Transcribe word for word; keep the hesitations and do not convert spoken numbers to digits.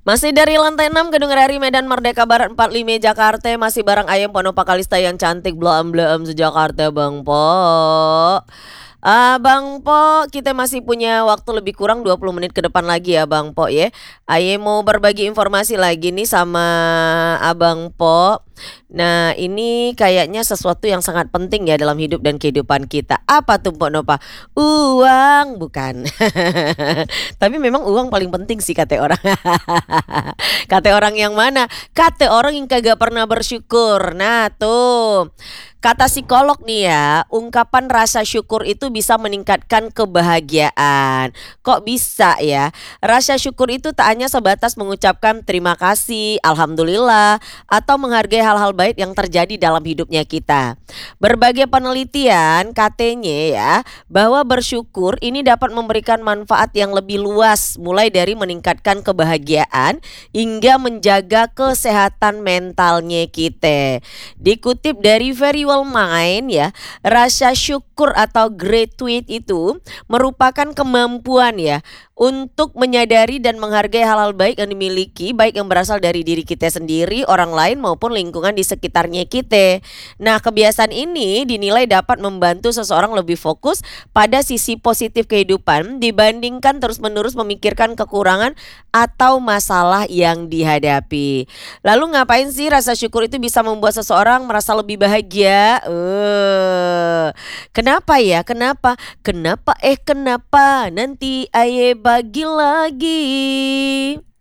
Masih dari lantai enam Gedung R R I Medan Merdeka Barat empat puluh lima Jakarta, masih bareng Ayam Ponopa Kalista yang cantik bleem-bleem se-Jakarta Bang Po. Ah, Bang Po, kita masih punya waktu lebih kurang dua puluh menit ke depan lagi ya Bang Po ya. Aye mau berbagi informasi lagi nih sama Abang Po. Nah, ini kayaknya sesuatu yang sangat penting ya dalam hidup dan kehidupan kita. Apa tuh Mpok Nopa? Uang, bukan. Tapi memang uang paling penting sih kata orang. Kata orang yang mana? Kata orang yang kagak pernah bersyukur. Nah, tuh. Kata psikolog nih ya, ungkapan rasa syukur itu bisa meningkatkan kebahagiaan. Kok bisa ya? Rasa syukur itu tak hanya sebatas mengucapkan terima kasih, alhamdulillah, atau menghargai hal-hal baik yang terjadi dalam hidupnya kita. Berbagai penelitian katanya ya, bahwa bersyukur ini dapat memberikan manfaat yang lebih luas, mulai dari meningkatkan kebahagiaan hingga menjaga kesehatan mentalnya kita. Dikutip dari Very Well Mind ya, rasa syukur atau gratitude itu merupakan kemampuan ya untuk menyadari dan menghargai hal-hal baik yang dimiliki, baik yang berasal dari diri kita sendiri, orang lain maupun lingkungan di sekitarnya kita. Nah, kebiasaan ini dinilai dapat membantu seseorang lebih fokus pada sisi positif kehidupan dibandingkan terus-menerus memikirkan kekurangan atau masalah yang dihadapi. Lalu ngapain sih rasa syukur itu bisa membuat seseorang merasa lebih bahagia? Eh, kenapa ya? Kenapa? Kenapa eh kenapa? Nanti aye bagi lagi.